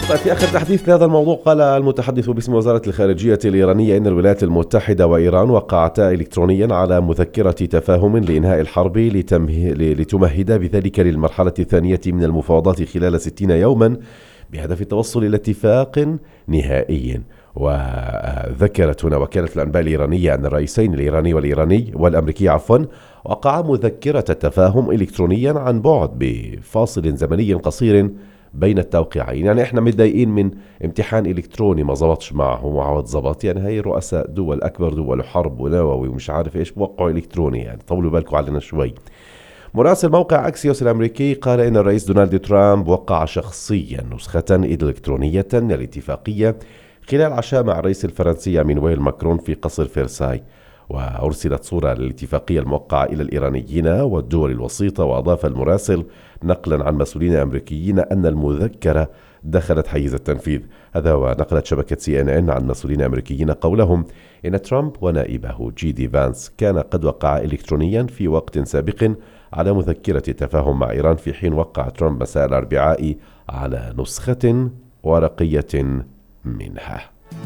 طيب، في آخر تحديث لهذا الموضوع، قال المتحدث باسم وزارة الخارجية الإيرانية إن الولايات المتحدة وإيران وقعتا إلكترونيا على مذكرة تفاهم لإنهاء الحرب لتمهد بذلك للمرحلة الثانية من المفاوضات خلال 60 يوما بهدف التوصل إلى اتفاق نهائي. وذكرت هنا وكالة الأنباء الإيرانية أن الرئيسين الإيراني والأمريكي وقعا مذكرة تفاهم إلكترونيا عن بعد بفاصل زمني قصير بين التوقيعين. يعني احنا متضايقين من امتحان الكتروني ما زبطش معه وعود زبط، يعني هي رؤساء دول اكبر دول حرب ونووي ومش عارف ايش وقعوا الكتروني، يعني طولوا بالكم علينا شوي. مراسل موقع اكسيوس الامريكي قال ان الرئيس دونالد ترامب وقع شخصيا نسخة الكترونية للاتفاقية خلال عشاء مع الرئيس الفرنسي إيمانويل ماكرون في قصر فرساي، وأرسلت صورة للاتفاقية الموقعة إلى الإيرانيين والدول الوسيطة. وأضاف المراسل نقلا عن مسؤولين أمريكيين أن المذكرة دخلت حيز التنفيذ. هذا ونقلت شبكة CNN عن مسؤولين أمريكيين قولهم إن ترامب ونائبه جي فانس كان قد وقع إلكترونيا في وقت سابق على مذكرة تفاهم مع إيران، في حين وقع ترامب مساء الأربعاء على نسخة ورقية منها.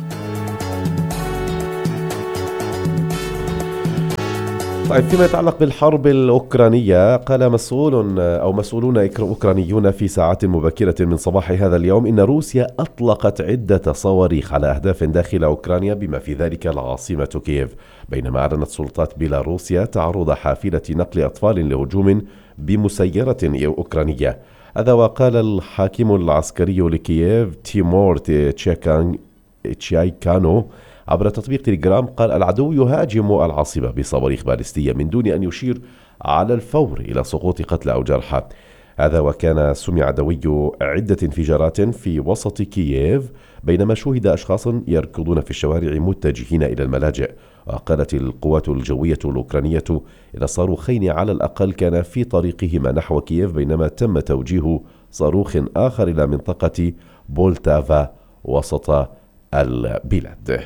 طيب، فيما يتعلق بالحرب الأوكرانية، قال مسؤولون أوكرانيون في ساعات مبكرة من صباح هذا اليوم إن روسيا أطلقت عدة صواريخ على أهداف داخل أوكرانيا بما في ذلك العاصمة كييف، بينما أعلنت سلطات بيلاروسيا تعرض حافلة نقل أطفال لهجوم بمسيرة أوكرانية. هذا وقال الحاكم العسكري لكييف تيمور تشايكانو عبر تطبيق تليجرام، قال العدو يهاجم العاصمة بصواريخ باليستية من دون أن يشير على الفور إلى سقوط قتلى أو جرحى. هذا وكان سمع دوي عدة انفجارات في وسط كييف، بينما شوهد أشخاص يركضون في الشوارع متجهين إلى الملاجئ. وقالت القوات الجوية الأوكرانية إن صاروخين على الأقل كان في طريقهما نحو كييف، بينما تم توجيه صاروخ آخر إلى منطقة بولتافا وسط البلاد.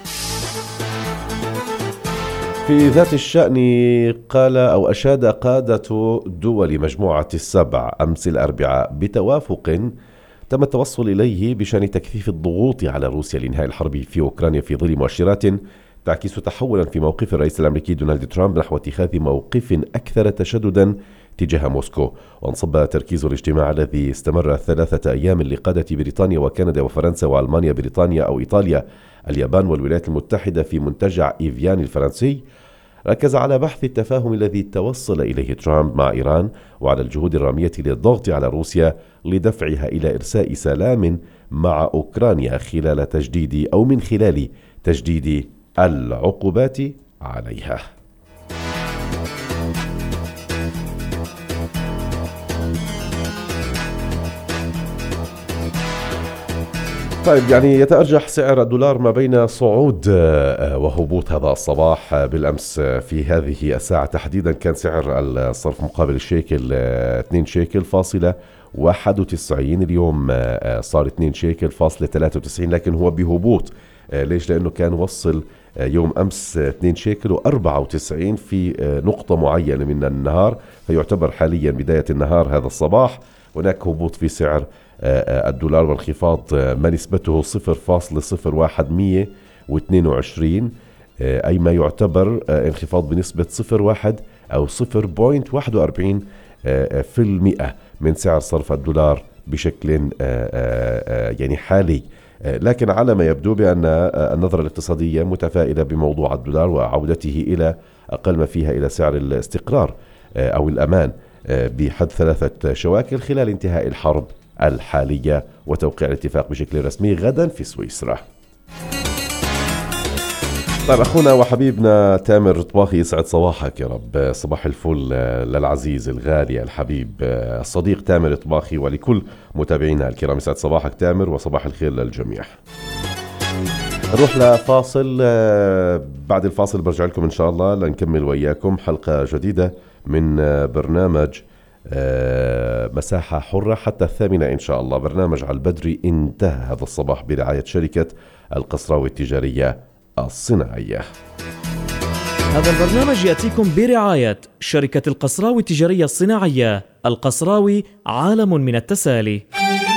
في ذات الشأن، قال أو أشاد قادة دول مجموعة السبع أمس الأربعاء بتوافق تم التوصل إليه بشأن تكثيف الضغوط على روسيا لإنهاء الحرب في أوكرانيا، في ظل مؤشرات تعكس تحولا في موقف الرئيس الأمريكي دونالد ترامب نحو اتخاذ موقف أكثر تشددا تجاه موسكو. وانصب تركيز الاجتماع الذي استمر 3 أيام لقادة بريطانيا وكندا وفرنسا وألمانيا، بريطانيا أو إيطاليا، اليابان والولايات المتحدة في منتجع إيفيان الفرنسي، ركز على بحث التفاهم الذي توصل إليه ترامب مع إيران، وعلى الجهود الرامية للضغط على روسيا لدفعها إلى إرساء سلام مع أوكرانيا من خلال تجديد العقوبات عليها. طيب، يعني يتأرجح سعر الدولار ما بين صعود وهبوط هذا الصباح. بالأمس في هذه الساعة تحديدا كان سعر الصرف مقابل الشيكل 2 شيكل فاصلة 91. اليوم صار 2 شيكل فاصلة 93، لكن هو بهبوط. ليش؟ لأنه كان وصل يوم أمس 2 شيكل و94 في نقطة معينة من النهار، فيعتبر حاليا بداية النهار هذا الصباح هناك هبوط في سعر الدولار، وانخفاض ما نسبته 0.01122، أي ما يعتبر انخفاض بنسبة 0.1 أو 0.41% من سعر صرف الدولار بشكل يعني حالي. لكن على ما يبدو بأن النظرة الاقتصادية متفائلة بموضوع الدولار وعودته إلى أقل ما فيها إلى سعر الاستقرار أو الأمان بحد 3 شواكل خلال انتهاء الحرب الحالية وتوقيع الاتفاق بشكل رسمي غدا في سويسرا. طيب، أخونا وحبيبنا تامر طباخي، يسعد صباحك يا رب. صباح الفل للعزيز الغالي الحبيب الصديق تامر طباخي، ولكل متابعينا الكرام يسعد صباحك تامر، وصباح الخير للجميع. نروح لفاصل، بعد الفاصل برجع لكم إن شاء الله لنكمل وإياكم حلقة جديدة من برنامج مساحة حرة حتى 8 إن شاء الله. برنامج على البدري انتهى هذا الصباح برعاية شركة القصراوي التجارية الصناعية. هذا البرنامج يأتيكم برعاية شركة القصراوي التجارية الصناعية. القصراوي عالم من التسالي.